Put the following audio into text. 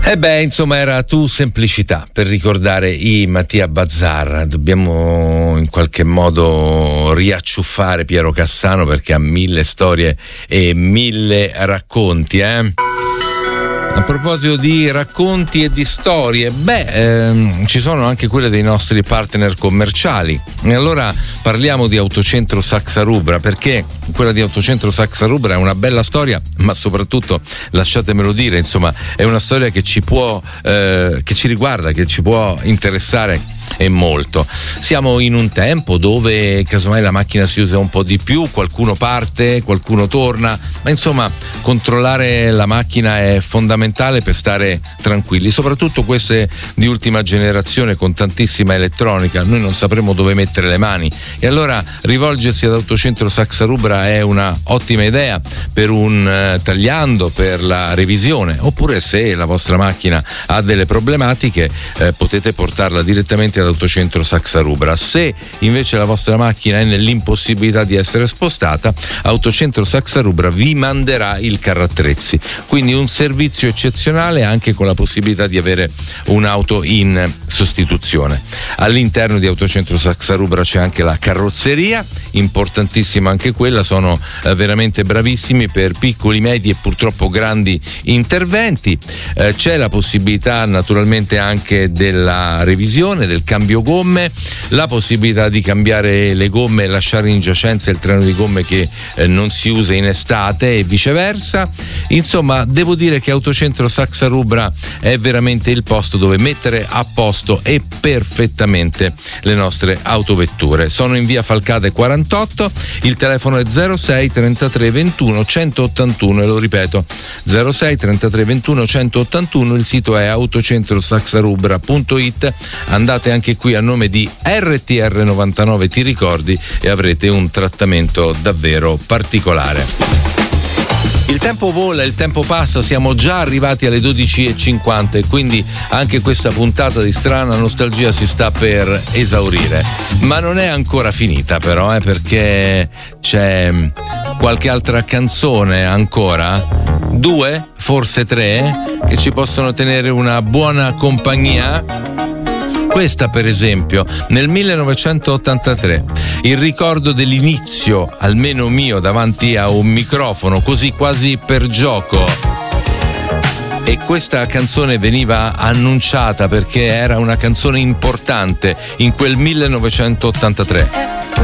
Insomma, era Tu Semplicità per ricordare i Mattia Bazar. Dobbiamo in qualche modo riacciuffare Piero Cassano perché ha 1000 storie e 1000 racconti, A proposito di racconti e di storie, ci sono anche quelle dei nostri partner commerciali. E allora parliamo di Autocentro Saxa Rubra, perché quella di Autocentro Saxa Rubra è una bella storia, ma soprattutto, lasciatemelo dire, insomma, è una storia che ci può, che ci riguarda, che ci può interessare e molto. Siamo in un tempo dove casomai la macchina si usa un po' di più, qualcuno parte, qualcuno torna, ma insomma controllare la macchina è fondamentale per stare tranquilli, soprattutto queste di ultima generazione con tantissima elettronica. Noi non sapremo dove mettere le mani e allora rivolgersi ad Autocentro Saxa Rubra è una ottima idea per un tagliando, per la revisione, oppure se la vostra macchina ha delle problematiche potete portarla direttamente ad Autocentro Saxa Rubra. Se invece la vostra macchina è nell'impossibilità di essere spostata, Autocentro Saxa Rubra vi manderà il carrattrezzi, quindi un servizio eccezionale anche con la possibilità di avere un'auto in sostituzione. All'interno di Autocentro Saxa Rubra c'è anche la carrozzeria, importantissima anche quella, sono veramente bravissimi per piccoli, medi e purtroppo grandi interventi. C'è la possibilità naturalmente anche della revisione, del cambio gomme, la possibilità di cambiare le gomme e lasciare in giacenza il treno di gomme che non si usa in estate e viceversa. Insomma, devo dire che Autocentro Saxa Rubra è veramente il posto dove mettere a posto e perfettamente le nostre autovetture. Sono in via Falcade 48, il telefono è 06 33 21 181 e lo ripeto 06 33 21 181, il sito è autocentrosaxarubra.it. andate anche qui a nome di RTR 99 Ti Ricordi e avrete un trattamento davvero particolare. Il tempo vola, il tempo passa, siamo già arrivati alle 12:50 e quindi anche questa puntata di Strana Nostalgia si sta per esaurire. Ma non è ancora finita però, perché c'è qualche altra canzone ancora, 2, forse 3, che ci possono tenere una buona compagnia. Questa per esempio, nel 1983, il ricordo dell'inizio, almeno mio, davanti a un microfono, così quasi per gioco. E questa canzone veniva annunciata perché era una canzone importante in quel 1983.